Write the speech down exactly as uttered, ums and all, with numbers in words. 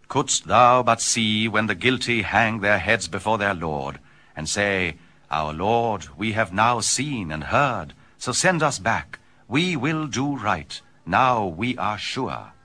Couldst thou but see when the guilty hang their heads before their Lord, and say, Our Lord, we have now seen and heard, so send us back. We will do right. Now we are sure.